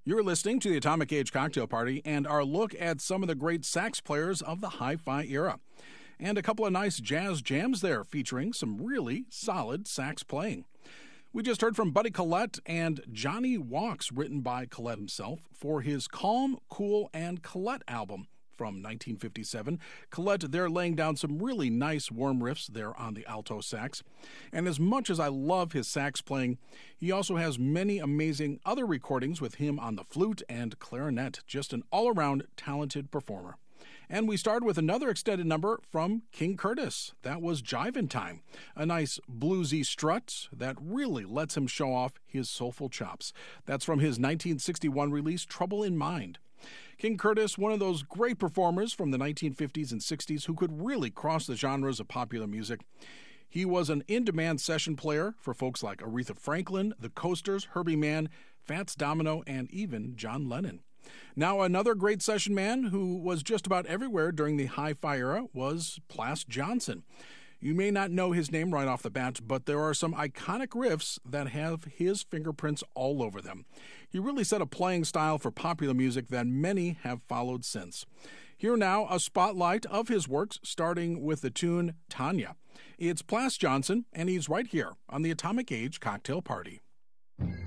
You're listening to the Atomic Age Cocktail Party and our look at some of the great sax players of the hi-fi era. And a couple of nice jazz jams there featuring some really solid sax playing. We just heard from Buddy Collette and Johnny Walks, written by Collette himself, for his Calm, Cool, and Collette album from 1957. Collette there laying down some really nice warm riffs there on the alto sax. And as much as I love his sax playing, he also has many amazing other recordings with him on the flute and clarinet. Just an all-around talented performer. And we started with another extended number from King Curtis. That was Jivin' Time, a nice bluesy strut that really lets him show off his soulful chops. That's from his 1961 release, Trouble in Mind. King Curtis, one of those great performers from the 1950s and 60s who could really cross the genres of popular music. He was an in-demand session player for folks like Aretha Franklin, the Coasters, Herbie Mann, Fats Domino, and even John Lennon. Now, another great session man who was just about everywhere during the hi-fi era was Plas Johnson. You may not know his name right off the bat, but there are some iconic riffs that have his fingerprints all over them. He really set a playing style for popular music that many have followed since. Here now, a spotlight of his works, starting with the tune Tanya. It's Plas Johnson, and he's right here on the Atomic Age Cocktail Party.